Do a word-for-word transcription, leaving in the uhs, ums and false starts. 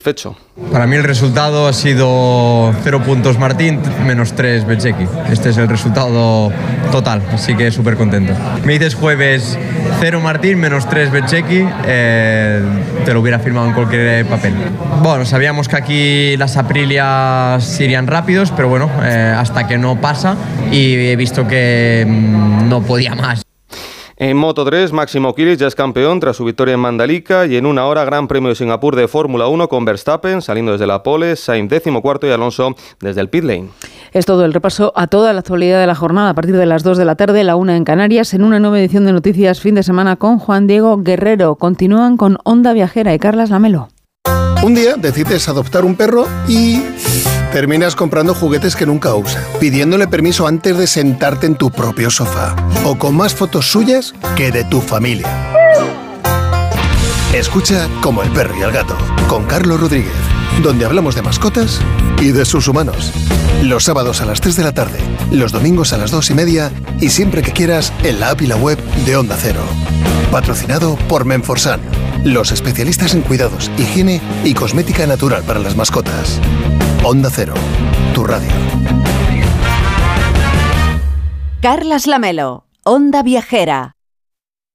Fecho. Para mí el resultado ha sido cero puntos Martín, menos tres Bezzecchi. Este es el resultado total, así que súper contento. Me dices jueves cero Martín, menos tres Bezzecchi, eh, te lo hubiera firmado en cualquier papel. Bueno, sabíamos que aquí las Aprilias irían rápidos, pero bueno, eh, hasta que no pasa y he visto que mmm, no podía más. En Moto tres, Máximo Kilis ya es campeón tras su victoria en Mandalika y en una hora Gran Premio de Singapur de Fórmula uno con Verstappen saliendo desde la pole, Sainz décimo cuarto y Alonso desde el pit lane. Es todo el repaso a toda la actualidad de la jornada a partir de las dos de la tarde, la una en Canarias, en una nueva edición de Noticias Fin de Semana con Juan Diego Guerrero. Continúan con Onda Viajera y Carlas Lamelo. Un día decides adoptar un perro y terminas comprando juguetes que nunca usa, pidiéndole permiso antes de sentarte en tu propio sofá, o con más fotos suyas que de tu familia. Escucha Como el perro y el gato, con Carlos Rodríguez, donde hablamos de mascotas y de sus humanos. Los sábados a las tres de la tarde, los domingos a las dos y media y siempre que quieras en la app y la web de Onda Cero. Patrocinado por Menforsan, los especialistas en cuidados, higiene y cosmética natural para las mascotas. Onda Cero, tu radio. Carlas Lamelo, Onda Viajera.